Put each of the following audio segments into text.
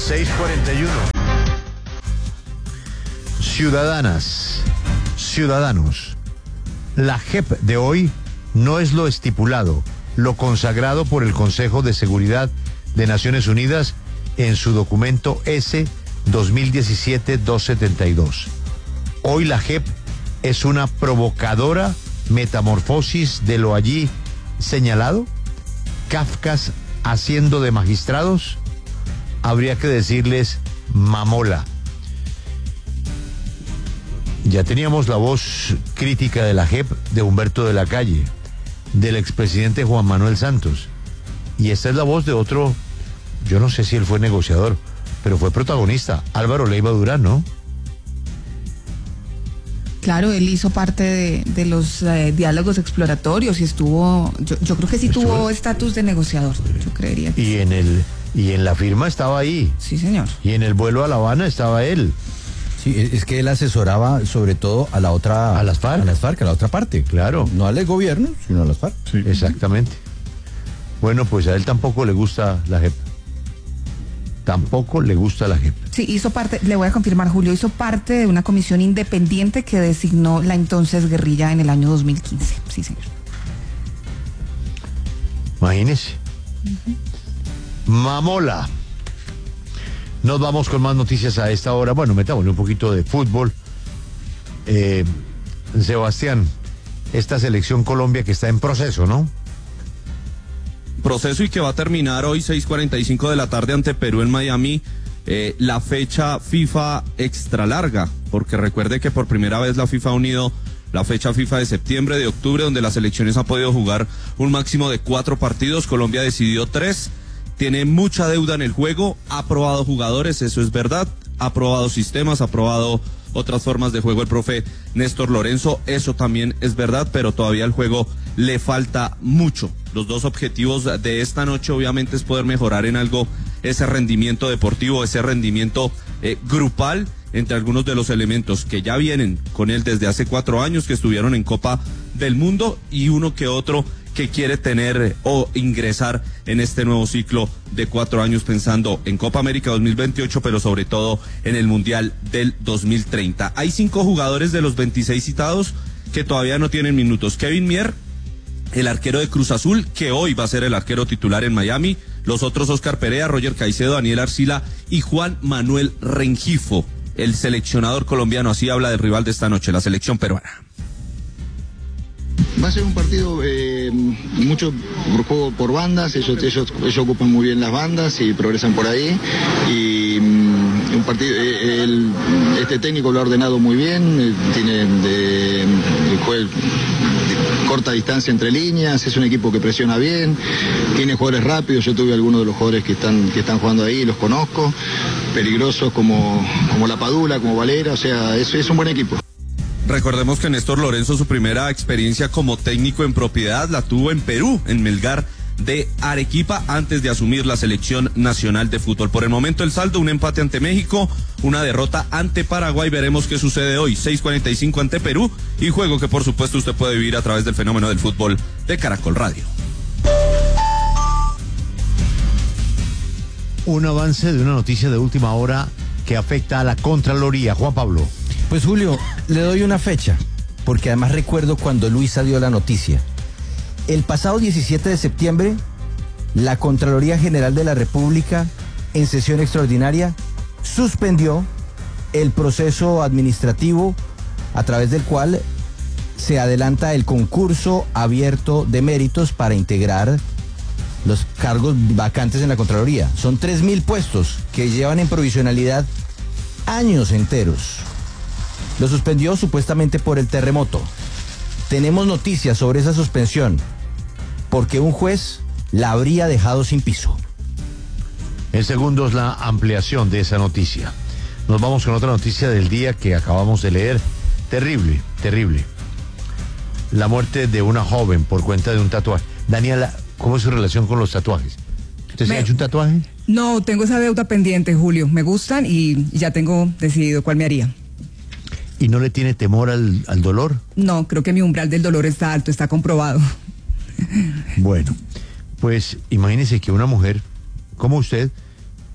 6:41. Ciudadanos, la JEP de hoy no es lo estipulado, lo consagrado por el Consejo de Seguridad de Naciones Unidas en su documento S 2017-272. Hoy la JEP es una provocadora metamorfosis de lo allí señalado. Kafkas haciendo de magistrados. Habría que decirles mamola. Ya teníamos la voz crítica de la JEP de Humberto de la Calle, del expresidente Juan Manuel Santos, y esta es la voz de otro, yo no sé si él fue negociador, pero fue protagonista, Álvaro Leiva Durán, ¿no? Claro, él hizo parte de los diálogos exploratorios y estuvo, yo creo que sí tuvo estatus de negociador, yo creería que y en la firma estaba ahí. Sí, señor. Y en el vuelo a La Habana estaba él. Sí, es que él asesoraba sobre todo a la otra... A las FARC. A las FARC, a la otra parte. Claro. No al gobierno, sino a las FARC. Sí. Exactamente. Bueno, pues a él tampoco le gusta la JEP. Tampoco le gusta la JEP. Sí, hizo parte, le voy a confirmar, Julio, hizo parte de una comisión independiente que designó la entonces guerrilla en el año 2015. Sí, señor. Imagínese. Mamola. Nos vamos con más noticias a esta hora. Bueno, metámosle un poquito de fútbol. Sebastián, esta selección Colombia que está en proceso, ¿no? Proceso y que va a terminar hoy 6:45 de la tarde ante Perú en Miami, la fecha FIFA extra larga, porque recuerde que por primera vez la FIFA ha unido la fecha FIFA de septiembre, de octubre, donde las selecciones han podido jugar un máximo de 4 partidos, Colombia decidió 3, tiene mucha deuda en el juego, ha probado jugadores, eso es verdad, ha probado sistemas, ha probado otras formas de juego el profe Néstor Lorenzo, eso también es verdad, pero todavía al juego le falta mucho. Los dos objetivos de esta noche obviamente es poder mejorar en algo ese rendimiento deportivo, ese rendimiento grupal entre algunos de los elementos que ya vienen con él desde hace 4 años, que estuvieron en Copa del Mundo, y uno que otro que quiere tener o ingresar en este nuevo ciclo de 4 años pensando en Copa América 2028, pero sobre todo en el Mundial del 2030. Hay 5 jugadores de los 26 citados que todavía no tienen minutos. Kevin Mier, el arquero de Cruz Azul, que hoy va a ser el arquero titular en Miami. Los otros: Oscar Perea, Roger Caicedo, Daniel Arcila y Juan Manuel Rengifo. El seleccionador colombiano así habla del rival de esta noche, la selección peruana. Va a ser un partido mucho por juego por bandas, ellos ocupan muy bien las bandas y progresan por ahí, y un partido, este técnico lo ha ordenado muy bien, tiene corta distancia entre líneas, es un equipo que presiona bien, tiene jugadores rápidos, yo tuve algunos de los jugadores que están jugando ahí, los conozco, peligrosos como La Padula, como Valera, o sea, es un buen equipo. Recordemos que Néstor Lorenzo, su primera experiencia como técnico en propiedad la tuvo en Perú, en Melgar de Arequipa, antes de asumir la selección nacional de fútbol. Por el momento el saldo: un empate ante México, una derrota ante Paraguay. Veremos qué sucede hoy, 6:45 ante Perú, y juego que por supuesto usted puede vivir a través del fenómeno del fútbol de Caracol Radio. Un avance de una noticia de última hora que afecta a la Contraloría. Juan Pablo. Pues Julio, le doy una fecha, porque además recuerdo cuando Luisa dio la noticia. El pasado 17 de septiembre, la Contraloría General de la República, en sesión extraordinaria, suspendió el proceso administrativo a través del cual se adelanta el concurso abierto de méritos para integrar los cargos vacantes en la Contraloría. Son 3.000 puestos que llevan en provisionalidad años enteros. Lo suspendió supuestamente por el terremoto. Tenemos noticias sobre esa suspensión, porque un juez la habría dejado sin piso. En segundos la ampliación de esa noticia. Nos vamos con otra noticia del día que acabamos de leer. Terrible, terrible. La muerte de una joven por cuenta de un tatuaje. Daniela, ¿cómo es su relación con los tatuajes? ¿Usted se ha hecho un tatuaje? No, tengo esa deuda pendiente, Julio. Me gustan y ya tengo decidido cuál me haría. ¿Y no le tiene temor al dolor? No, creo que mi umbral del dolor está alto, está comprobado. Bueno, pues imagínese que una mujer como usted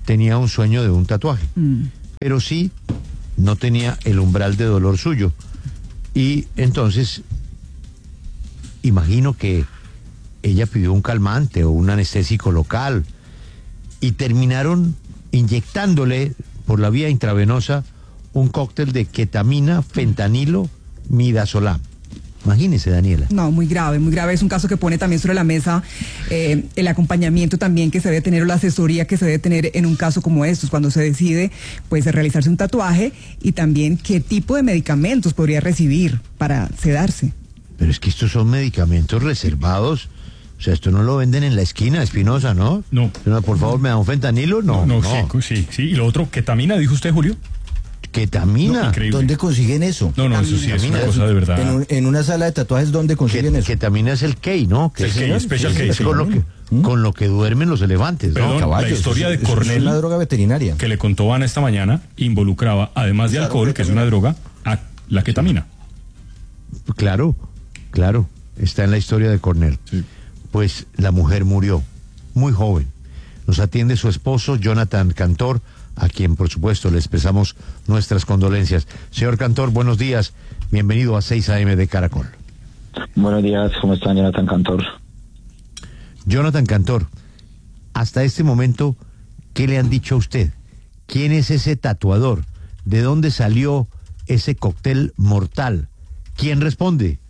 tenía un sueño de un tatuaje, pero sí no tenía el umbral de dolor suyo. Y entonces, imagino que ella pidió un calmante o un anestésico local y terminaron inyectándole por la vía intravenosa un cóctel de ketamina, fentanilo, midazolam. Imagínese, Daniela. No, muy grave, muy grave. Es un caso que pone también sobre la mesa el acompañamiento también que se debe tener o la asesoría que se debe tener en un caso como estos, cuando se decide pues realizarse un tatuaje, y también qué tipo de medicamentos podría recibir para sedarse. Pero es que estos son medicamentos reservados. O sea, esto no lo venden en la esquina, Espinosa, ¿no? No. Por favor, ¿me da un fentanilo? No. Sí. Y lo otro, ketamina, dijo usted, Julio. ¿Ketamina? No, increíble. ¿Dónde consiguen eso? No, eso sí es una cosa de verdad. En una sala de tatuajes, ¿dónde consiguen eso? Ketamina es el K, ¿no? El K, Special K, Es sí. con lo que duermen los elefantes, ¿no? Perdón, Caballos, la historia de eso Cornell, es una droga veterinaria. que le contó Ana esta mañana, involucraba, además de alcohol, que es una droga, a la ketamina. Claro, está en la historia de Cornell. Sí. Pues la mujer murió, muy joven. Nos atiende su esposo, Jonathan Cantor, a quien por supuesto le expresamos nuestras condolencias. Señor Cantor, buenos días, bienvenido a 6 AM de Caracol. Buenos días, ¿cómo está Jonathan Cantor? Jonathan Cantor, hasta este momento, ¿qué le han dicho a usted? ¿Quién es ese tatuador? ¿De dónde salió ese cóctel mortal? ¿Quién responde?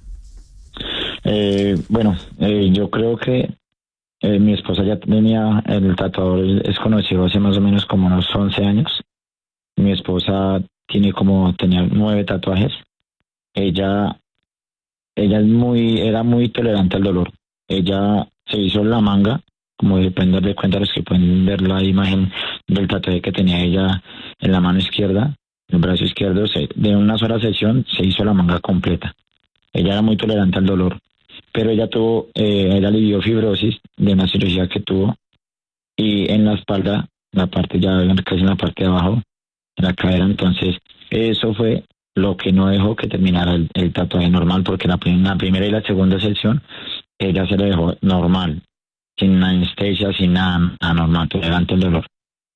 Yo creo que mi esposa ya tenía, el tatuador es conocido hace más o menos como unos 11 años. Mi esposa tenía 9 tatuajes. Ella era muy tolerante al dolor. Ella se hizo la manga, como depende de cuenta los que pueden ver la imagen del tatuaje que tenía ella en la mano izquierda, el brazo izquierdo, de una sola sesión se hizo la manga completa. Ella era muy tolerante al dolor, pero ella le dio fibrosis de una cirugía que tuvo, y en la espalda, casi en la parte de abajo, en la cadera. Entonces eso fue lo que no dejó que terminara el tatuaje normal, porque la primera y la segunda sesión ella se le dejó normal, sin anestesia, sin nada, normal, tolerante al dolor.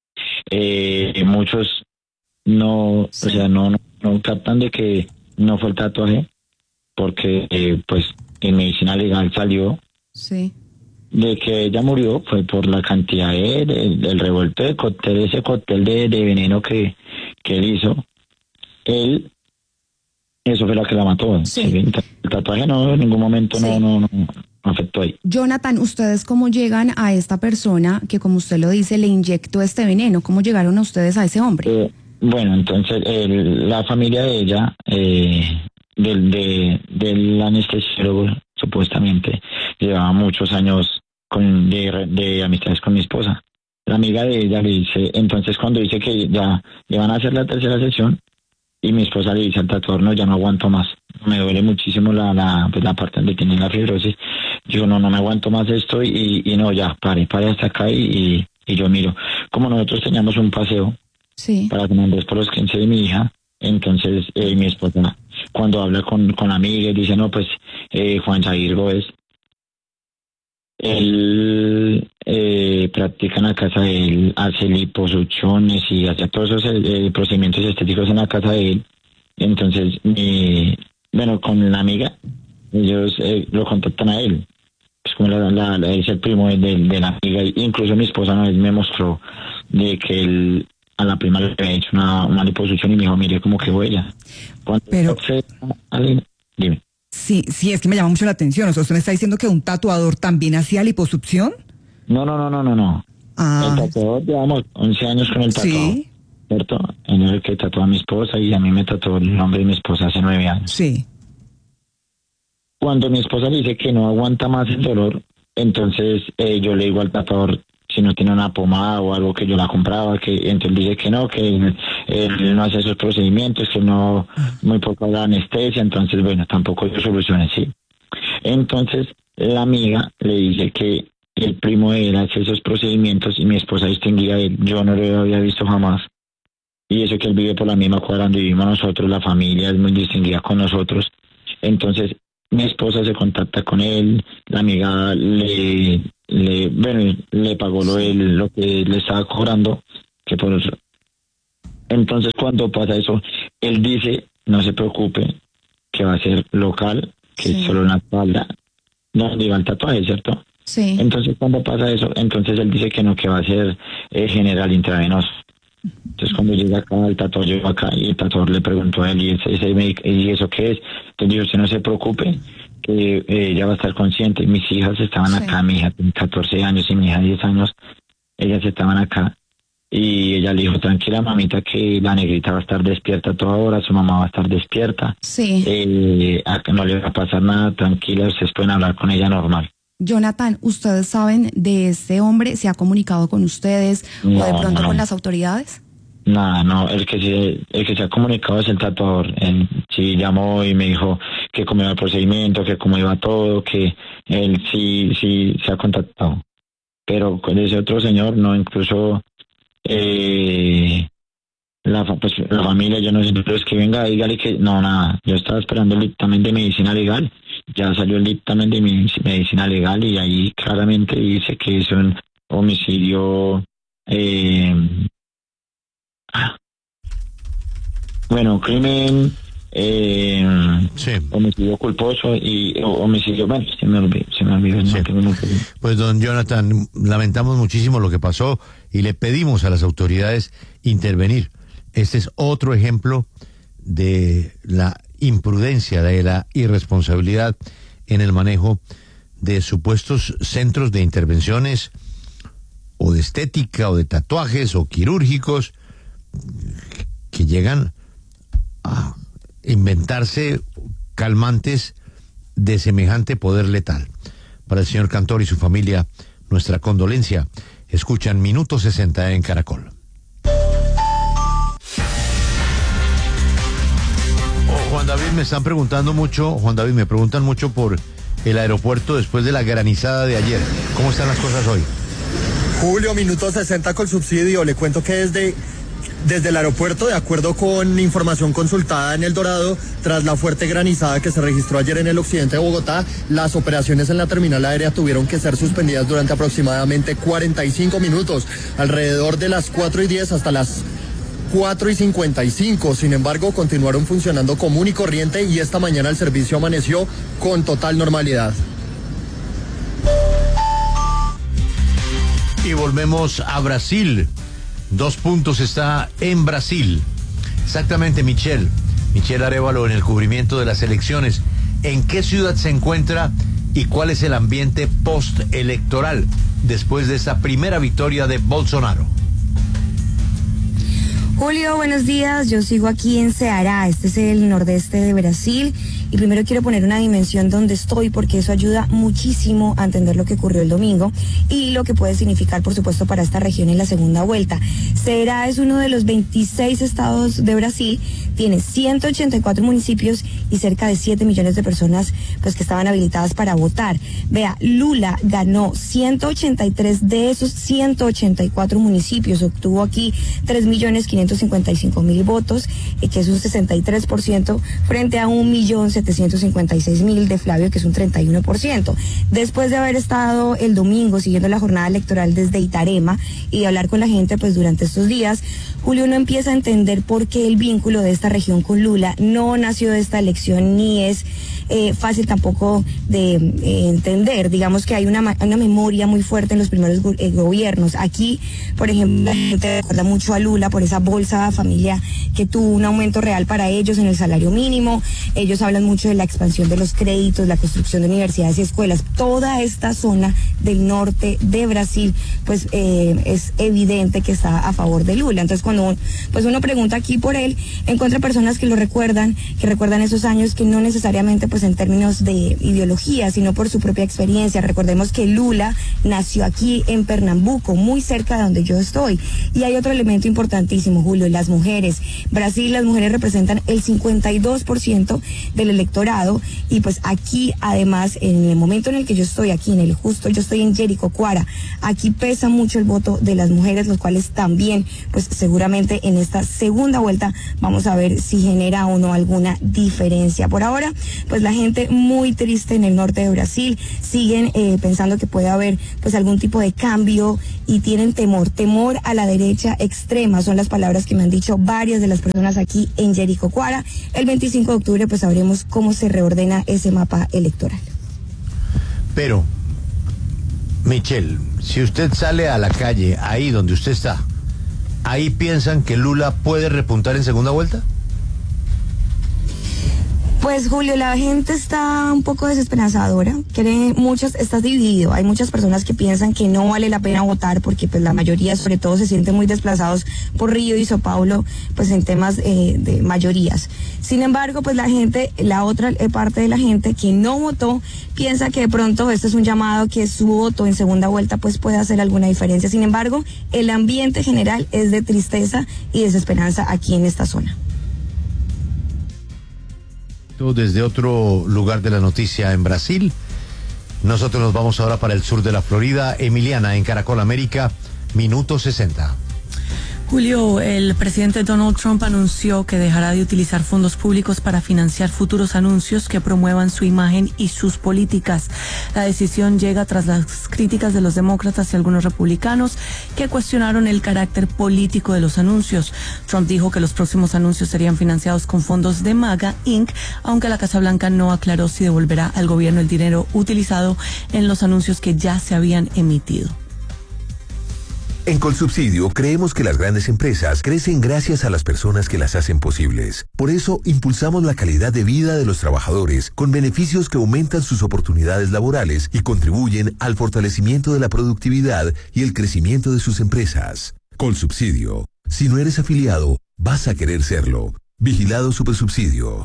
Muchos no captan de que no fue el tatuaje, porque pues en medicina legal salió de que ella murió fue por la cantidad del revuelto de cóctel, ese cóctel de veneno que él hizo. Eso fue lo que la mató. Sí. El tatuaje en ningún momento no afectó ahí. Jonathan, ¿ustedes cómo llegan a esta persona que, como usted lo dice, le inyectó este veneno? ¿Cómo llegaron a ustedes a ese hombre? Entonces la familia de ella, del anestesiólogo, supuestamente llevaba muchos años de amistades con mi esposa. La amiga de ella le dice, entonces cuando dice que ya le van a hacer la tercera sesión, y mi esposa le dice al tatuador, no, ya no aguanto más, me duele muchísimo la parte donde tiene la fibrosis. Yo no me aguanto más esto, y no, ya, pare hasta acá, y yo miro. Como nosotros teníamos un paseo para San Andrés por los 15 de mi hija, entonces mi esposa, cuando habla con la amiga, dice, no, pues Juan Jair Gómez, él practica en la casa de él, hace liposucciones y hace todos esos procedimientos estéticos en la casa de él. Entonces, con la amiga, ellos lo contactan a él. Pues como es el primo de la amiga. Incluso mi esposa una vez me mostró de que él a la prima le había hecho una liposucción, y me dijo, mire cómo quedó ella. Dime. Sí, es que me llama mucho la atención. O sea, ¿usted me está diciendo que un tatuador también hacía liposucción? No. El tatuador, llevamos 11 años con el tatuador. Sí. ¿Cierto? En el que tatuó a mi esposa, y a mí me tatuó el nombre de mi esposa hace 9 años. Sí. Cuando mi esposa le dice que no aguanta más el dolor, entonces yo le digo al tatuador si no tiene una pomada o algo que yo la compraba, que entonces dice que no, que él no hace esos procedimientos, que no, muy poco la anestesia. Entonces, tampoco yo solucioné, sí. Entonces la amiga le dice que el primo de él hace esos procedimientos, y mi esposa distinguía de él, yo no lo había visto jamás. Y eso que él vive por la misma cuadra donde vivimos nosotros, la familia es muy distinguida con nosotros. Entonces mi esposa se contacta con él, la amiga le pagó lo que le estaba cobrando, que por eso. Entonces cuando pasa eso, él dice, no se preocupe, que va a ser local, que es solo una espalda, donde iba el tatuaje, ¿cierto? Sí. Entonces cuando pasa eso, entonces él dice que no, que va a ser general intravenoso. Entonces cuando llega acá, el tatuador llegó acá y el tatuador le preguntó a él, ¿y eso qué es? Entonces dijo, usted no se preocupe, que ella va a estar consciente. Mis hijas estaban acá, mi hija tiene 14 años y mi hija 10 años, ellas estaban acá. Y ella le dijo, tranquila mamita, que la negrita va a estar despierta toda hora, su mamá va a estar despierta. Sí. Acá no le va a pasar nada, tranquila, ustedes pueden hablar con ella normal. Jonathan, ¿ustedes saben de este hombre? ¿Se ha comunicado con ustedes o de pronto con las autoridades? Nada, no, el que se ha comunicado es el tatuador. Él sí llamó y me dijo que cómo iba el procedimiento, que cómo iba todo, que él sí se ha contactado. Pero con ese otro señor, no, incluso la familia, yo no sé, pero es que venga, dígale que no, nada, yo estaba esperando el dictamen de medicina legal, ya salió el dictamen de medicina legal y ahí claramente dice que es un homicidio, crimen, homicidio culposo y homicidio, bueno, se me olvidó. Sí. Pues don Jonathan, lamentamos muchísimo lo que pasó y le pedimos a las autoridades intervenir. Este es otro ejemplo de la imprudencia, de la irresponsabilidad en el manejo de supuestos centros de intervenciones o de estética o de tatuajes o quirúrgicos que llegan a inventarse calmantes de semejante poder letal. Para el señor Cantor y su familia, nuestra condolencia. Escuchan Minuto 60 en Caracol. Juan David, me preguntan mucho por el aeropuerto después de la granizada de ayer. ¿Cómo están las cosas hoy? Julio, Minuto 60 con subsidio. Le cuento que desde el aeropuerto, de acuerdo con información consultada en El Dorado, tras la fuerte granizada que se registró ayer en el occidente de Bogotá, las operaciones en la terminal aérea tuvieron que ser suspendidas durante aproximadamente 45 minutos, alrededor de las 4:10 hasta las 4:55. Sin embargo, continuaron funcionando común y corriente y esta mañana el servicio amaneció con total normalidad. Y volvemos a Brasil. 2 puntos está en Brasil. Exactamente, Michelle Arévalo, en el cubrimiento de las elecciones. ¿En qué ciudad se encuentra y cuál es el ambiente postelectoral después de esta primera victoria de Bolsonaro? Julio, buenos días. Yo sigo aquí en Ceará. Este es el nordeste de Brasil. Y primero quiero poner una dimensión donde estoy, porque eso ayuda muchísimo a entender lo que ocurrió el domingo y lo que puede significar, por supuesto, para esta región en la segunda vuelta. Ceará es uno de los 26 estados de Brasil, tiene 184 municipios y cerca de 7 millones de personas pues que estaban habilitadas para votar. Vea, Lula ganó 183 de esos 184 municipios, obtuvo aquí 3.555.000 votos, que es un 63% frente a 1.756.000 de Flavio, que es un 31%. Después de haber estado el domingo siguiendo la jornada electoral desde Itarema y de hablar con la gente pues durante estos días, Julio, uno empieza a entender por qué el vínculo de esta región con Lula no nació de esta elección ni es fácil tampoco de entender. Digamos que hay una memoria muy fuerte en los primeros gobiernos. Aquí, por ejemplo, la gente recuerda mucho a Lula por esa bolsa familia que tuvo un aumento real para ellos en el salario mínimo. Ellos hablan mucho de la expansión de los créditos, la construcción de universidades y escuelas. Toda esta zona del norte de Brasil, pues es evidente que está a favor de Lula. Entonces, cuando uno pregunta aquí por él, encuentra personas que lo recuerdan, esos años, que no necesariamente pues en términos de ideología, sino por su propia experiencia. Recordemos que Lula nació aquí en Pernambuco, muy cerca de donde yo estoy. Y hay otro elemento importantísimo, Julio, las mujeres. Brasil, las mujeres representan el 52% del electorado. Y pues aquí, además, en el momento en el que yo estoy aquí, yo estoy en Jericoacoara, aquí pesa mucho el voto de las mujeres, los cuales también, pues seguramente en esta segunda vuelta vamos a ver si genera o no alguna diferencia. Por ahora, pues la gente muy triste en el norte de Brasil, siguen pensando que puede haber pues algún tipo de cambio y tienen temor a la derecha extrema, son las palabras que me han dicho varias de las personas aquí en Jericoacoara. El 25 de octubre pues sabremos cómo se reordena ese mapa electoral. Pero, Michelle, si usted sale a la calle, ahí donde usted está, ¿ahí piensan que Lula puede repuntar en segunda vuelta? Pues Julio, la gente está un poco desesperanzadora, estás dividido, hay muchas personas que piensan que no vale la pena votar porque pues la mayoría sobre todo se sienten muy desplazados por Río y São Paulo, pues en temas de mayorías. Sin embargo, pues la otra parte de la gente que no votó piensa que de pronto este es un llamado que su voto en segunda vuelta pues puede hacer alguna diferencia. Sin embargo, el ambiente general es de tristeza y desesperanza aquí en esta zona. Desde otro lugar de la noticia en Brasil, nosotros nos vamos ahora para el sur de la Florida. Emiliana, en Caracol América, minuto 60. Julio, el presidente Donald Trump anunció que dejará de utilizar fondos públicos para financiar futuros anuncios que promuevan su imagen y sus políticas. La decisión llega tras las críticas de los demócratas y algunos republicanos que cuestionaron el carácter político de los anuncios. Trump dijo que los próximos anuncios serían financiados con fondos de MAGA Inc., aunque la Casa Blanca no aclaró si devolverá al gobierno el dinero utilizado en los anuncios que ya se habían emitido. En Colsubsidio creemos que las grandes empresas crecen gracias a las personas que las hacen posibles. Por eso impulsamos la calidad de vida de los trabajadores con beneficios que aumentan sus oportunidades laborales y contribuyen al fortalecimiento de la productividad y el crecimiento de sus empresas. Colsubsidio. Si no eres afiliado, vas a querer serlo. Vigilado Supersubsidio.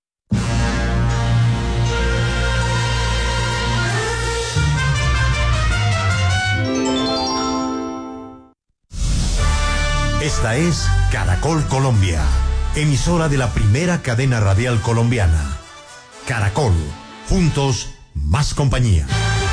Esta es Caracol Colombia, emisora de la primera cadena radial colombiana. Caracol, juntos, más compañía.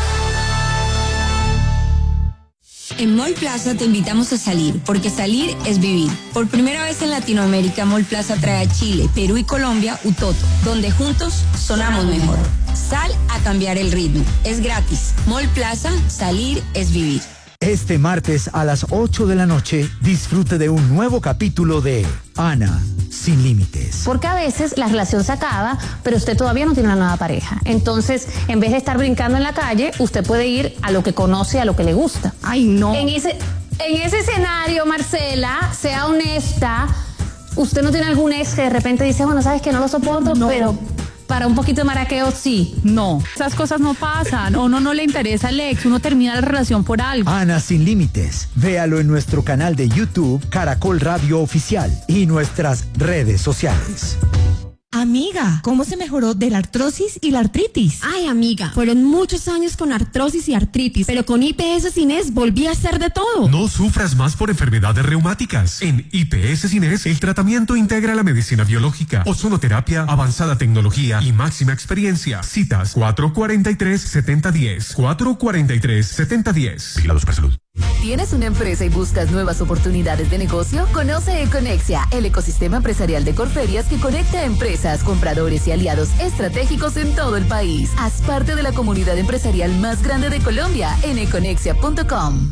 En Mall Plaza te invitamos a salir, porque salir es vivir. Por primera vez en Latinoamérica, Mall Plaza trae a Chile, Perú y Colombia Utoto, donde juntos sonamos mejor. Sal a cambiar el ritmo. Es gratis. Mall Plaza, salir es vivir. Este martes a las 8 de la noche, disfrute de un nuevo capítulo de Ana sin límites. Porque a veces la relación se acaba, pero usted todavía no tiene una nueva pareja. Entonces, en vez de estar brincando en la calle, usted puede ir a lo que conoce, a lo que le gusta. Ay, no. En ese escenario, Marcela, sea honesta. Usted no tiene algún ex que de repente dice, bueno, sabes que no lo soporto, no. Pero para un poquito de maraqueo, sí. No, esas cosas no pasan. A uno no le interesa el ex, uno termina la relación por algo. Ana sin límites. Véalo en nuestro canal de YouTube, Caracol Radio Oficial, y nuestras redes sociales. Amiga, ¿cómo se mejoró de la artrosis y la artritis? Ay, amiga, fueron muchos años con artrosis y artritis, pero con IPS Cines volví a hacer de todo. No sufras más por enfermedades reumáticas. En IPS Cines, el tratamiento integra la medicina biológica, ozonoterapia, avanzada tecnología y máxima experiencia. Citas 443-7010. 443-7010. Vigilados para salud. ¿Tienes una empresa y buscas nuevas oportunidades de negocio? Conoce Econexia, el ecosistema empresarial de Corferias que conecta a empresas, compradores y aliados estratégicos en todo el país. Haz parte de la comunidad empresarial más grande de Colombia en econexia.com.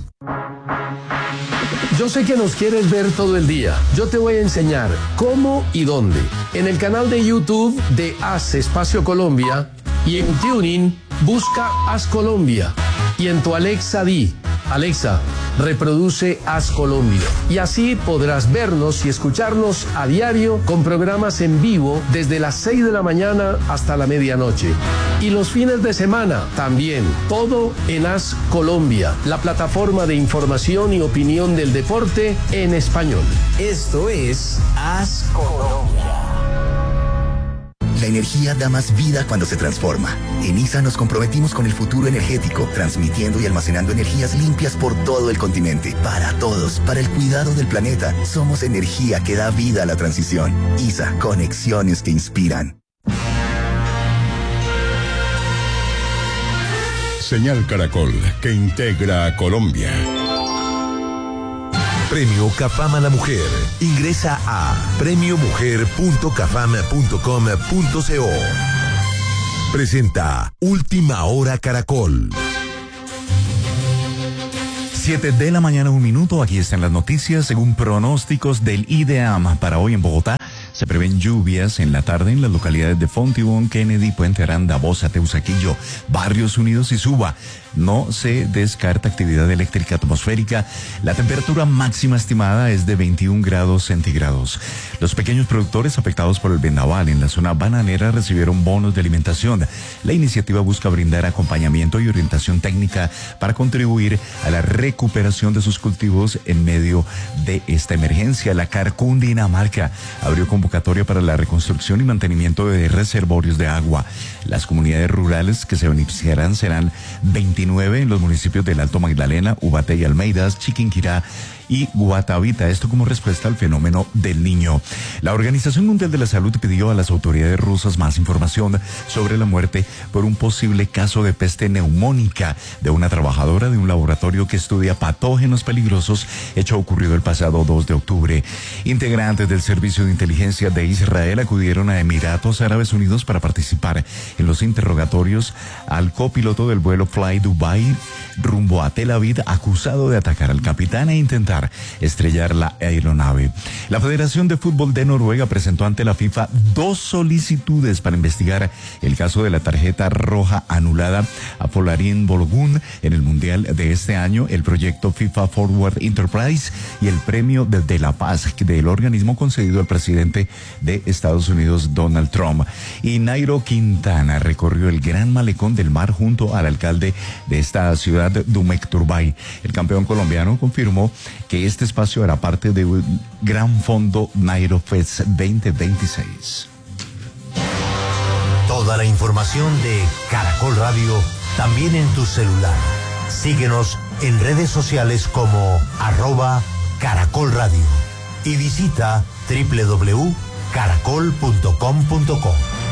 Yo sé que nos quieres ver todo el día. Yo te voy a enseñar cómo y dónde. En el canal de YouTube de Haz Espacio Colombia y en Tuning busca Haz Colombia. Y en tu Alexa di, Alexa, reproduce Haz Colombia. Y así podrás vernos y escucharnos a diario con programas en vivo desde las 6 de la mañana hasta la medianoche. Y los fines de semana también. Todo en Haz Colombia, la plataforma de información y opinión del deporte en español. Esto es Haz Colombia. La energía da más vida cuando se transforma. En ISA nos comprometimos con el futuro energético, transmitiendo y almacenando energías limpias por todo el continente. Para todos, para el cuidado del planeta, somos energía que da vida a la transición. ISA, conexiones que inspiran. Señal Caracol, que integra a Colombia. Premio CAFAM a la Mujer. Ingresa a premiomujer.cafam.com.co. Presenta Última Hora Caracol. 7 de la mañana, 1 minuto. Aquí están las noticias. Según pronósticos del IDEAM, para hoy en Bogotá se prevén lluvias en la tarde en las localidades de Fontibón, Kennedy, Puente Aranda, Bosa, Teusaquillo, Barrios Unidos y Suba. No se descarta actividad eléctrica atmosférica. La temperatura máxima estimada es de 21 grados centígrados. Los pequeños productores afectados por el vendaval en la zona bananera recibieron bonos de alimentación. La iniciativa busca brindar acompañamiento y orientación técnica para contribuir a la recuperación de sus cultivos en medio de esta emergencia. La CAR Cundinamarca abrió convocatoria para la reconstrucción y mantenimiento de reservorios de agua. Las comunidades rurales que se beneficiarán serán 29 en los municipios del Alto Magdalena, Ubaté y Almeidas, Chiquinquirá y Guatavita, esto como respuesta al fenómeno del Niño. La Organización Mundial de la Salud pidió a las autoridades rusas más información sobre la muerte por un posible caso de peste neumónica de una trabajadora de un laboratorio que estudia patógenos peligrosos, hecho ocurrido el pasado 2 de octubre. Integrantes del Servicio de Inteligencia de Israel acudieron a Emiratos Árabes Unidos para participar en los interrogatorios al copiloto del vuelo Fly Dubai rumbo a Tel Aviv, acusado de atacar al capitán e intentar estrellar la aeronave. La Federación de Fútbol de Noruega presentó ante la FIFA 2 solicitudes para investigar el caso de la tarjeta roja anulada a Folarin Balogun en el Mundial de este año, el proyecto FIFA Forward Enterprise y el premio de la paz del organismo concedido al presidente de Estados Unidos, Donald Trump. Y Nairo Quintana recorrió el gran malecón del mar junto al alcalde de esta ciudad, Dumek Turbay. El campeón colombiano confirmó que este espacio era parte de un gran fondo Nairo Fest 2026. Toda la información de Caracol Radio también en tu celular. Síguenos en redes sociales como @Caracol Radio y visita www.caracol.com.co.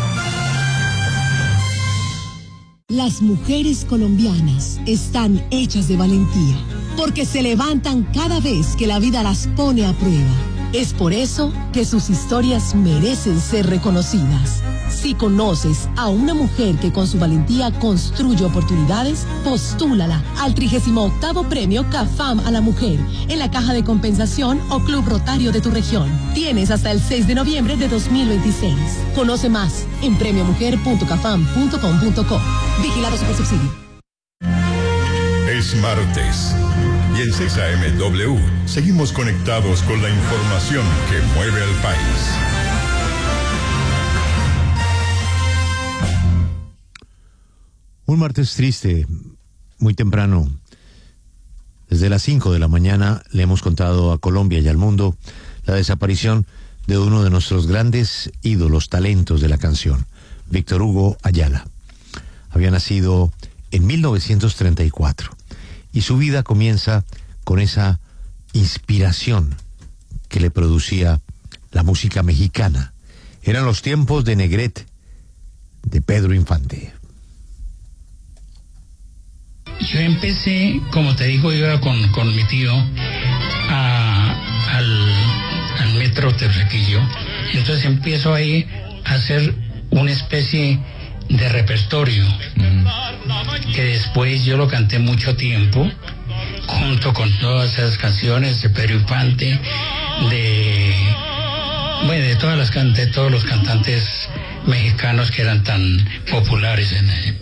Las mujeres colombianas están hechas de valentía, porque se levantan cada vez que la vida las pone a prueba. Es por eso que sus historias merecen ser reconocidas. Si conoces a una mujer que con su valentía construye oportunidades, postúlala al 38º Premio CAFAM a la Mujer en la Caja de Compensación o Club Rotario de tu región. Tienes hasta el 6 de noviembre de 2026. Conoce más en premiomujer.cafam.com.co. Vigilado Supersubsidio. Es martes y en 6am seguimos conectados con la información que mueve al país. Un martes triste, muy temprano. Desde las 5 de la mañana le hemos contado a Colombia y al mundo la desaparición de uno de nuestros grandes ídolos, talentos de la canción, Víctor Hugo Ayala. Había nacido en 1934 y su vida comienza con esa inspiración que le producía la música mexicana. Eran los tiempos de Negrete, de Pedro Infante. Yo empecé, como te digo, iba con mi tío al metro Teusaquillo. Entonces empiezo ahí a hacer una especie de repertorio que después yo lo canté mucho tiempo junto con todas esas canciones de Pedro Infante, de todos los cantantes mexicanos que eran tan populares en el...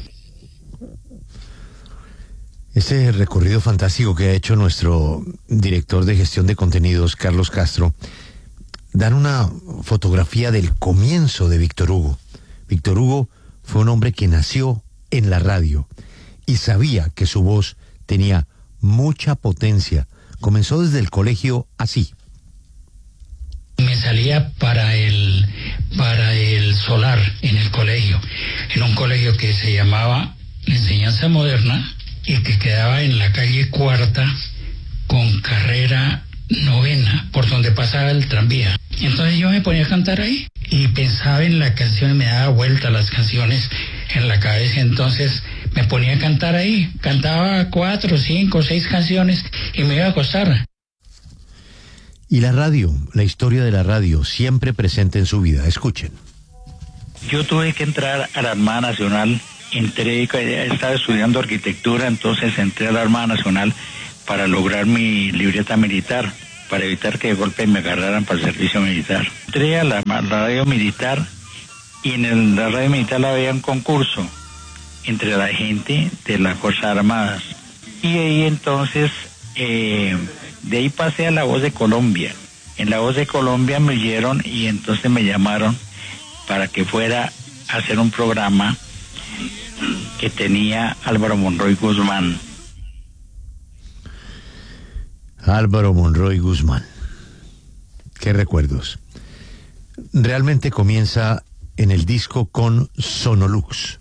Ese recorrido fantástico que ha hecho nuestro director de gestión de contenidos, Carlos Castro, dan una fotografía del comienzo de Víctor Hugo. Víctor Hugo fue un hombre que nació en la radio y sabía que su voz tenía mucha potencia. Comenzó desde el colegio así. Me salía para el solar en el colegio, en un colegio que se llamaba Enseñanza Moderna y que quedaba en la calle Cuarta con carrera 9, por donde pasaba el tranvía. Entonces yo me ponía a cantar ahí y pensaba en la canción y me daba vuelta las canciones en la cabeza. Entonces me ponía a cantar ahí. Cantaba 4, 5, 6 canciones y me iba a acostar. Y la radio, la historia de la radio, siempre presente en su vida. Escuchen. Yo tuve que entrar a la Armada Nacional. Estaba estudiando arquitectura, entonces entré a la Armada Nacional para lograr mi libreta militar, para evitar que de golpe me agarraran para el servicio militar. Entré a la radio militar y en la radio militar había un concurso entre la gente de las Fuerzas Armadas. Y ahí entonces, de ahí pasé a La Voz de Colombia. En La Voz de Colombia me oyeron y entonces me llamaron para que fuera a hacer un programa que tenía Álvaro Monroy Guzmán. Álvaro Monroy Guzmán. Qué recuerdos. Realmente comienza en el disco con Sonolux.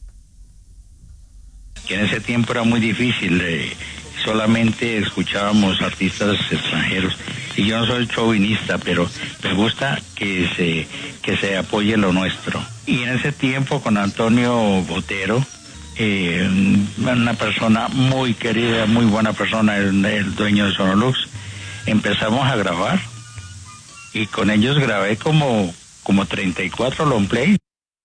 Que en ese tiempo era muy difícil, solamente escuchábamos artistas extranjeros. Y yo no soy chauvinista, pero me gusta que se apoye lo nuestro. Y en ese tiempo con Antonio Botero, una persona muy querida, muy buena persona, el dueño de Sonolux, empezamos a grabar y con ellos grabé como 34 long play.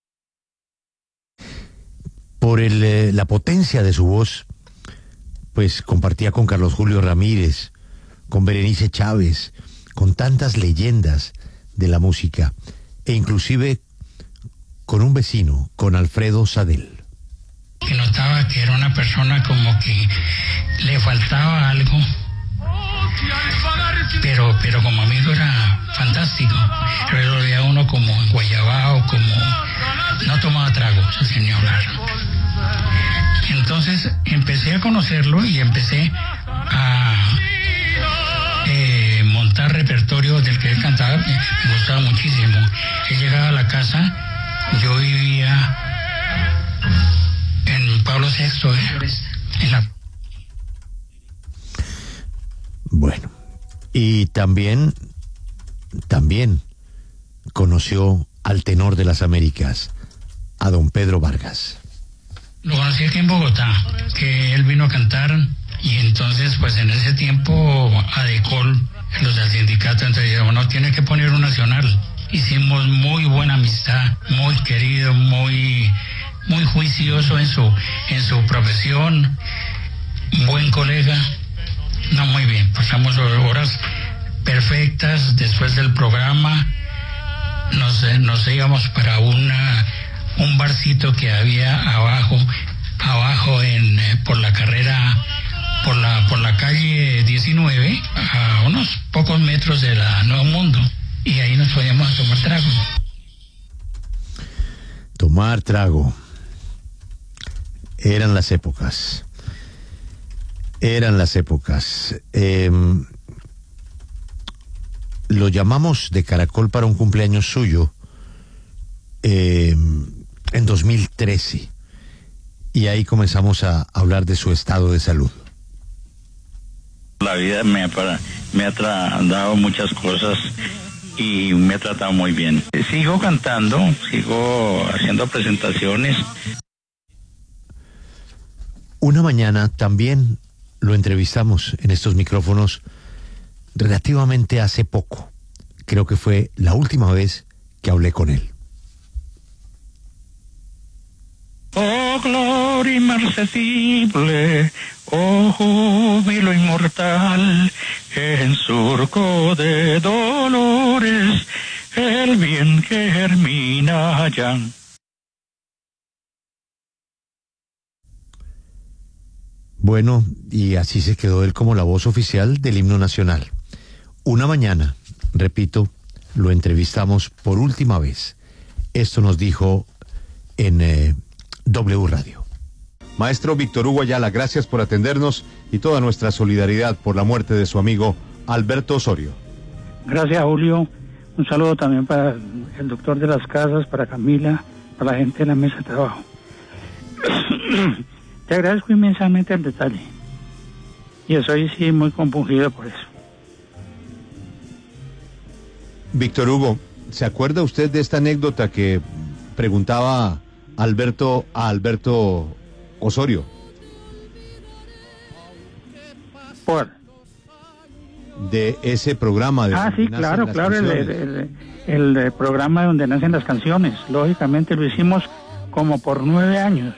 Por la potencia de su voz, pues compartía con Carlos Julio Ramírez, con Berenice Chávez, con tantas leyendas de la música, e inclusive con un vecino, con Alfredo Sadel. Que notaba que era una persona como que le faltaba algo, pero como amigo era fantástico. Pero lo veía uno como guayabao, como no tomaba trago, sin ni hablar. Entonces empecé a conocerlo y empecé a montar repertorio del que él cantaba. Me gustaba muchísimo. Él llegaba a la casa, yo vivía en Pablo VI, en la... Bueno, y también conoció al tenor de las Américas, a don Pedro Vargas. Lo conocí aquí en Bogotá, que él vino a cantar, y entonces pues en ese tiempo Adecol, los del sindicato, entonces dijeron, no, tiene que poner un nacional. Hicimos muy buena amistad, muy querido, muy juicioso en su profesión, buen colega. No, muy bien, pasamos horas perfectas. Después del programa nos íbamos para un barcito que había abajo por la carrera, por la calle 19, a unos pocos metros de la Nuevo Mundo, y ahí nos podíamos tomar trago. Tomar trago. Eran las épocas. Lo llamamos de Caracol para un cumpleaños suyo en 2013. Y ahí comenzamos a hablar de su estado de salud. La vida me ha dado muchas cosas y me ha tratado muy bien. Sigo cantando, sigo haciendo presentaciones. Una mañana también lo entrevistamos en estos micrófonos relativamente hace poco. Creo que fue la última vez que hablé con él. Oh, gloria inmarcesible, oh, júbilo inmortal, en surco de dolores, el bien germina ya. Bueno, y así se quedó él como la voz oficial del himno nacional. Una mañana, repito, lo entrevistamos por última vez. Esto nos dijo en W Radio. Maestro Víctor Hugo Ayala, gracias por atendernos y toda nuestra solidaridad por la muerte de su amigo Alberto Osorio. Gracias, Julio. Un saludo también para el doctor de las casas, para Camila, para la gente de la mesa de trabajo. Te agradezco inmensamente el detalle. Y estoy sí muy compungido por eso. Víctor Hugo, ¿se acuerda usted de esta anécdota que preguntaba a Alberto Osorio. ¿Por? De ese programa. De sí, claro, el programa donde nacen las canciones. Lógicamente lo hicimos como por 9 años.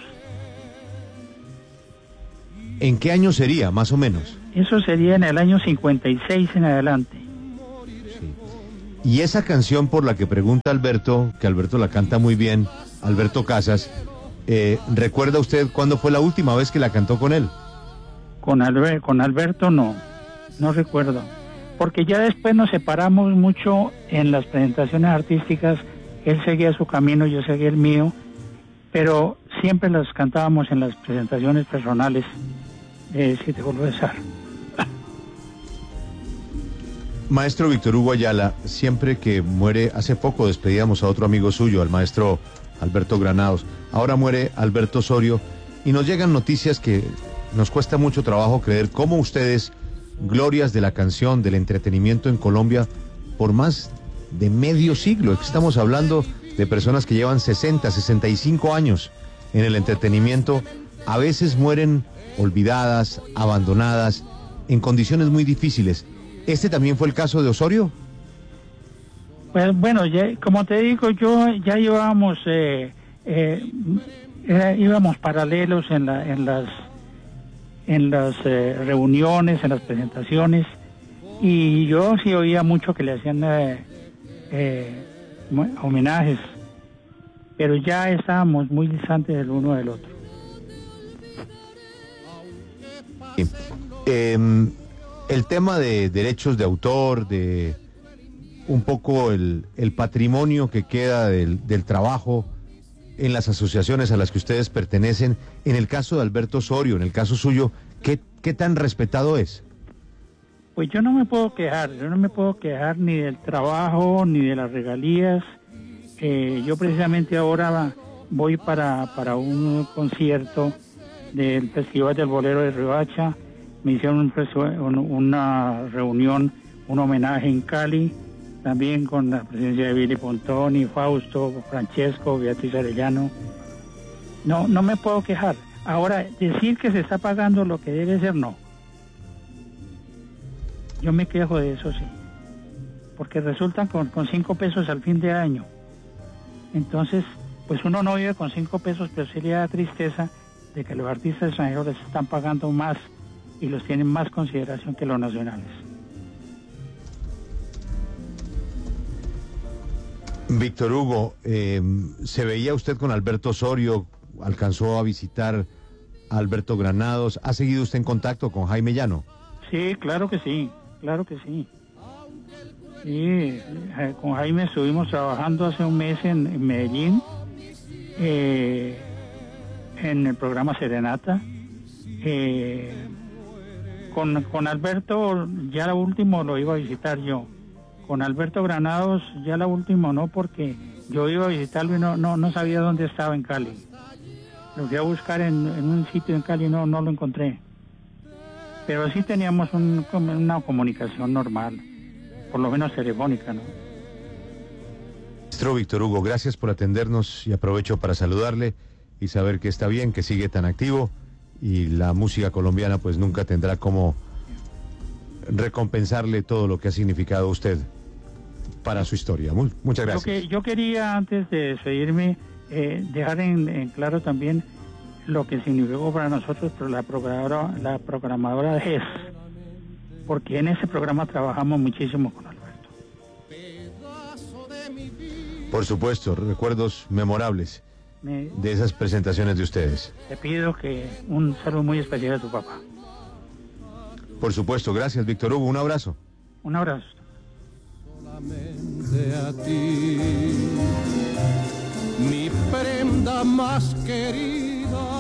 ¿En qué año sería, más o menos? Eso sería en el año 56 en adelante. Sí. Y esa canción por la que pregunta Alberto, que Alberto la canta muy bien, Alberto Casas, ¿recuerda usted cuándo fue la última vez que la cantó con él? Con Alberto no recuerdo. Porque ya después nos separamos mucho en las presentaciones artísticas. Él seguía su camino, yo seguía el mío. Pero siempre las cantábamos en las presentaciones personales. Si te vuelvo a besar. Maestro Víctor Hugo Ayala, siempre que muere, hace poco despedíamos a otro amigo suyo, al maestro Alberto Granados. Ahora muere Alberto Osorio y nos llegan noticias que nos cuesta mucho trabajo creer cómo ustedes, glorias de la canción, del entretenimiento en Colombia, por más de medio siglo. Estamos hablando de personas que llevan 60, 65 años en el entretenimiento, a veces mueren olvidadas, abandonadas, en condiciones muy difíciles. ¿Este también fue el caso de Osorio? Pues bueno, como te digo, ya llevábamos íbamos paralelos en las reuniones, en las presentaciones, y yo sí oía mucho que le hacían homenajes, pero ya estábamos muy distantes del uno del otro. El tema de derechos de autor, de un poco el patrimonio que queda del trabajo en las asociaciones a las que ustedes pertenecen, en el caso de Alberto Osorio, en el caso suyo, ¿qué tan respetado es? Pues yo no me puedo quejar ni del trabajo ni de las regalías. Yo precisamente ahora voy para un concierto del Festival del Bolero de Riohacha. Me hicieron una reunión, un homenaje en Cali, también con la presencia de Billy Pontoni, Fausto, Francesco, Beatriz Arellano. No me puedo quejar. Ahora, decir que se está pagando lo que debe ser, no. Yo me quejo de eso, sí. Porque resultan con 5 pesos al fin de año. Entonces, pues uno no vive con 5 pesos, pero sí le da tristeza de que los artistas extranjeros les están pagando más y los tienen más consideración que los nacionales. Víctor Hugo, ¿se veía usted con Alberto Osorio? ¿Alcanzó a visitar a Alberto Granados? ¿Ha seguido usted en contacto con Jaime Llano? Sí, claro que sí. Sí, con Jaime estuvimos trabajando hace un mes en Medellín, en el programa Serenata. Con Alberto, ya la último lo iba a visitar yo. Con Alberto Granados, ya la última no, porque yo iba a visitarlo y no sabía dónde estaba en Cali. Lo fui a buscar en un sitio en Cali y no lo encontré. Pero sí teníamos una comunicación normal, por lo menos telefónica, ¿no? Maestro Víctor Hugo, gracias por atendernos y aprovecho para saludarle y saber que está bien, que sigue tan activo y la música colombiana pues nunca tendrá como recompensarle todo lo que ha significado usted para su historia. Muchas gracias. Yo quería, antes de despedirme, dejar en claro también lo que significó para nosotros la programadora de GES, porque en ese programa trabajamos muchísimo con Alberto. Por supuesto, recuerdos memorables de esas presentaciones de ustedes. Te pido que un saludo muy especial a tu papá. Por supuesto, gracias Víctor Hugo, un abrazo. Un abrazo. Solamente a ti, mi prenda más querida.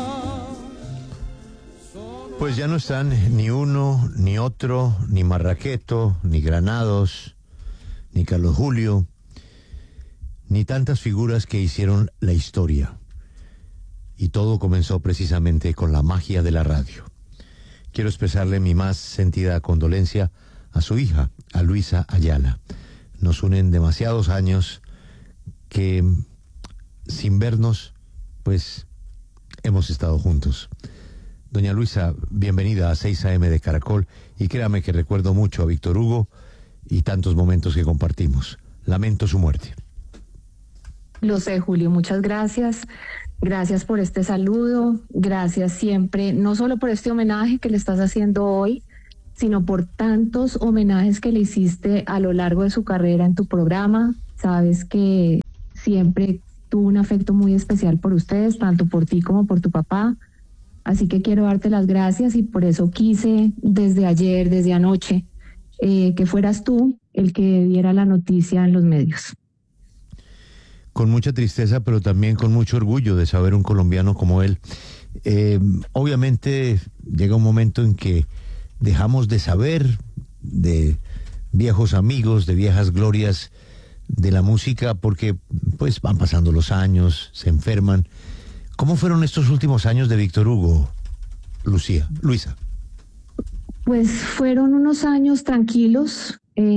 Pues ya no están ni uno, ni otro, ni Marraqueto, ni Granados, ni Carlos Julio, ni tantas figuras que hicieron la historia. Y todo comenzó precisamente con la magia de la radio. Quiero expresarle mi más sentida condolencia a su hija, a Luisa Ayala. Nos unen demasiados años que, sin vernos, pues hemos estado juntos. Doña Luisa, bienvenida a 6 AM de Caracol, y créame que recuerdo mucho a Víctor Hugo y tantos momentos que compartimos. Lamento su muerte. Lo sé, Julio, muchas gracias. Gracias por este saludo, gracias siempre, no solo por este homenaje que le estás haciendo hoy, sino por tantos homenajes que le hiciste a lo largo de su carrera en tu programa. Sabes que siempre tuvo un afecto muy especial por ustedes, tanto por ti como por tu papá. Así que quiero darte las gracias y por eso quise desde ayer, desde anoche, que fueras tú el que diera la noticia en los medios. Con mucha tristeza, pero también con mucho orgullo de saber un colombiano como él. Obviamente llega un momento en que dejamos de saber de viejos amigos, de viejas glorias de la música, porque pues van pasando los años, se enferman. ¿Cómo fueron estos últimos años de Víctor Hugo, Luisa? Pues fueron unos años tranquilos,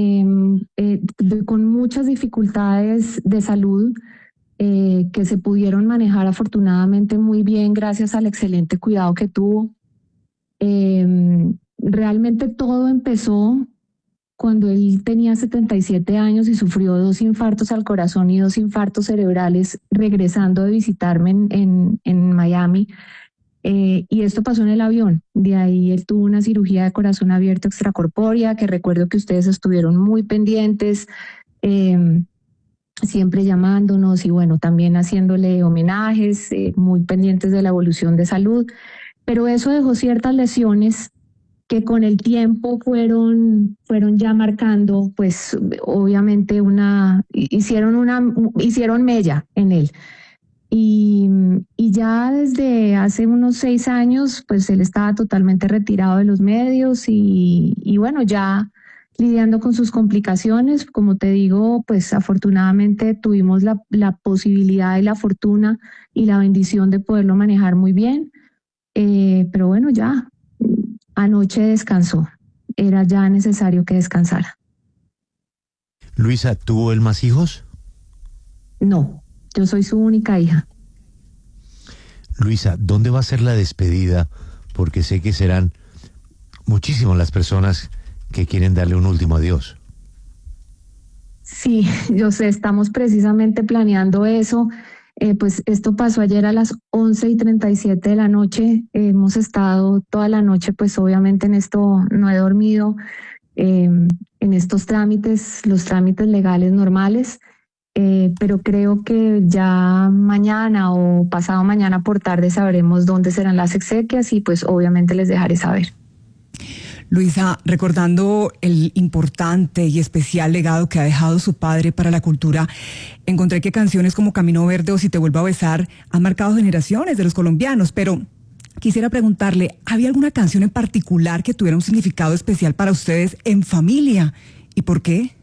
con muchas dificultades de salud que se pudieron manejar afortunadamente muy bien gracias al excelente cuidado que tuvo. Realmente todo empezó cuando él tenía 77 años y sufrió 2 infartos al corazón y 2 infartos cerebrales regresando de visitarme en Miami. Y esto pasó en el avión. De ahí él tuvo una cirugía de corazón abierto extracorpórea, que recuerdo que ustedes estuvieron muy pendientes, siempre llamándonos y bueno, también haciéndole homenajes, muy pendientes de la evolución de salud. Pero eso dejó ciertas lesiones que con el tiempo fueron ya marcando, pues obviamente hicieron mella en él. Y ya desde hace unos 6 años, pues él estaba totalmente retirado de los medios y bueno, ya lidiando con sus complicaciones. Como te digo, pues afortunadamente tuvimos la posibilidad y la fortuna y la bendición de poderlo manejar muy bien. Pero bueno, ya anoche descansó. Era ya necesario que descansara. Luisa, ¿tuvo él más hijos? No. Yo soy su única hija. Luisa, ¿dónde va a ser la despedida? Porque sé que serán muchísimas las personas que quieren darle un último adiós. Sí, yo sé, estamos precisamente planeando eso. Pues esto pasó ayer a las 11:37 de la noche. Hemos estado toda la noche, pues obviamente en esto no he dormido, en estos trámites, los trámites legales normales. Pero creo que ya mañana o pasado mañana por tarde sabremos dónde serán las exequias y pues obviamente les dejaré saber. Luisa, recordando el importante y especial legado que ha dejado su padre para la cultura, encontré que canciones como Camino Verde o Si te vuelvo a besar han marcado generaciones de los colombianos, pero quisiera preguntarle, ¿había alguna canción en particular que tuviera un significado especial para ustedes en familia? ¿Y por qué?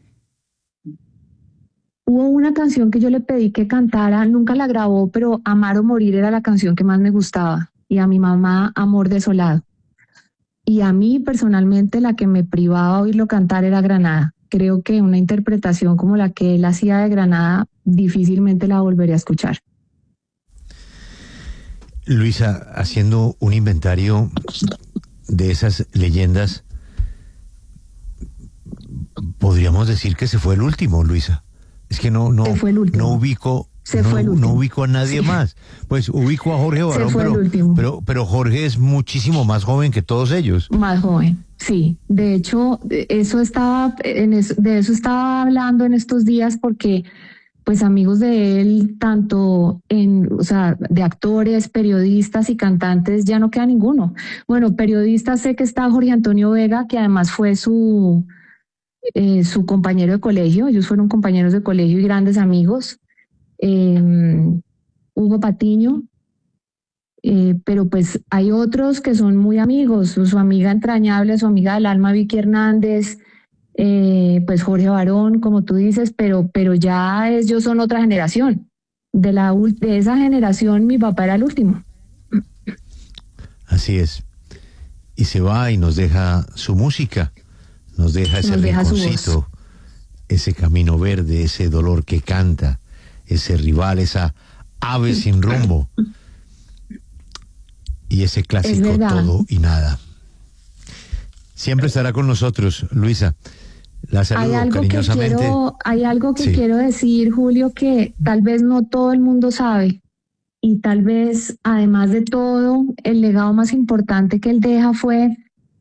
Hubo una canción que yo le pedí que cantara, nunca la grabó, pero Amar o Morir era la canción que más me gustaba. Y a mi mamá, Amor Desolado. Y a mí, personalmente, la que me privaba oírlo cantar era Granada. Creo que una interpretación como la que él hacía de Granada, difícilmente la volvería a escuchar. Luisa, haciendo un inventario de esas leyendas, podríamos decir que se fue el último, Luisa. Es que no ubico a nadie más. Pues ubico a Jorge Barón, pero Jorge es muchísimo más joven que todos ellos. Más joven, sí. De hecho, de eso estaba hablando en estos días porque pues amigos de él, tanto de actores, periodistas y cantantes, ya no queda ninguno. Bueno, periodistas sé que está Jorge Antonio Vega, que además fue su compañero de colegio. Ellos fueron compañeros de colegio y grandes amigos. Hugo Patiño, pero pues hay otros que son muy amigos, su amiga entrañable, su amiga del alma Vicky Hernández, pues Jorge Barón, como tú dices, pero ya ellos son otra generación. De esa generación mi papá era el último. Así es. Y se va y nos deja su música. Nos deja ese rinconcito, ese camino verde, ese dolor que canta, ese rival, esa ave sin rumbo. Y ese clásico Todo y Nada. Siempre estará con nosotros, Luisa. La saludo cariñosamente. Hay algo que quiero decir, Julio, que tal vez no todo el mundo sabe. Y tal vez, además de todo, el legado más importante que él deja fue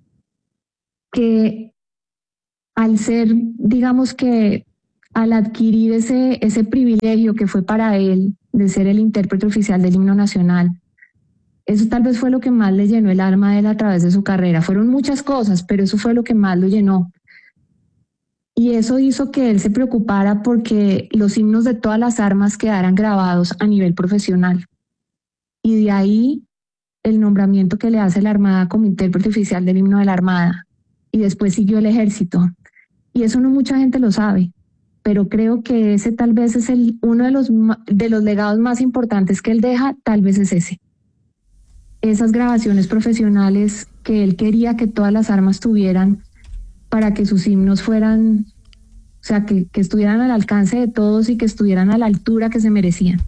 que al ser, digamos que al adquirir ese privilegio que fue para él de ser el intérprete oficial del himno nacional, eso tal vez fue lo que más le llenó el alma a él a través de su carrera. Fueron muchas cosas, pero eso fue lo que más lo llenó. Y eso hizo que él se preocupara porque los himnos de todas las armas quedaran grabados a nivel profesional. Y de ahí el nombramiento que le hace la Armada como intérprete oficial del himno de la Armada. Y después siguió el Ejército. Y eso no mucha gente lo sabe, pero creo que ese tal vez es uno de los legados más importantes que él deja, tal vez es ese. Esas grabaciones profesionales que él quería que todas las armas tuvieran para que sus himnos fueran, o sea, que estuvieran al alcance de todos y que estuvieran a la altura que se merecían.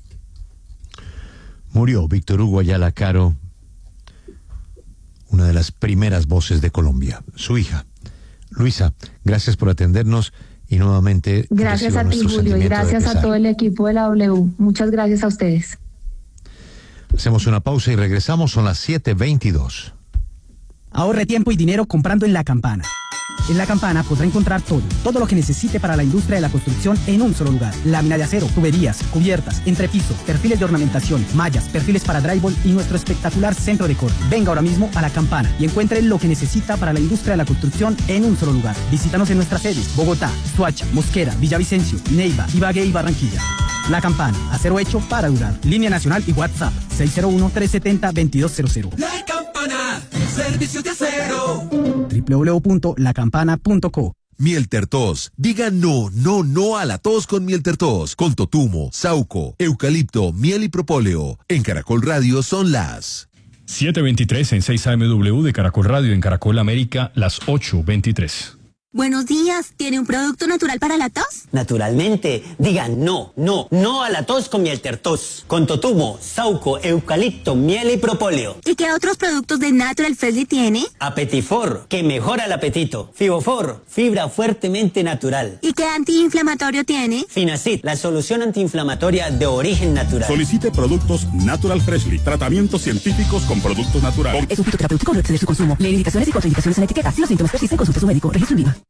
Murió Víctor Hugo Ayala Caro, una de las primeras voces de Colombia, su hija. Luisa, gracias por atendernos y nuevamente gracias a ti, Julio, y gracias a todo el equipo de la W. Muchas gracias a ustedes. Hacemos una pausa y regresamos, son las 7:22. Ahorre tiempo y dinero comprando en La Campana. En La Campana podrá encontrar todo lo que necesite para la industria de la construcción en un solo lugar. Lámina de acero, tuberías, cubiertas, entrepiso, perfiles de ornamentación, mallas, perfiles para drywall y nuestro espectacular centro de corte. Venga ahora mismo a La Campana y encuentre lo que necesita para la industria de la construcción en un solo lugar. Visítanos en nuestras sedes: Bogotá, Soacha, Mosquera, Villavicencio, Neiva, Ibagué y Barranquilla. La Campana, acero hecho para durar. Línea nacional y WhatsApp 601-370-2200. La Campana, servicios de acero. www.lacampana.co. Miel Tertos. Diga no a la tos con Miel Tertos. Con totumo, sauco, eucalipto, miel y propóleo. En Caracol Radio son las 7:23 en 6 AMW de Caracol Radio, en Caracol América, las 8:23. Buenos días, ¿tiene un producto natural para la tos? Naturalmente, diga no a la tos con Miel Tertos. Con totumo, sauco, eucalipto, miel y propóleo. ¿Y qué otros productos de Natural Freshly tiene? Apetifor, que mejora el apetito. Fibofor, fibra fuertemente natural. ¿Y qué antiinflamatorio tiene? Finacid, la solución antiinflamatoria de origen natural. Solicite productos Natural Freshly, tratamientos científicos con productos naturales. Es un fitoterapéutico, no excede su consumo. Lee indicaciones y contraindicaciones en etiqueta. Si los síntomas persisten, consulte a su médico. Registro en Viva.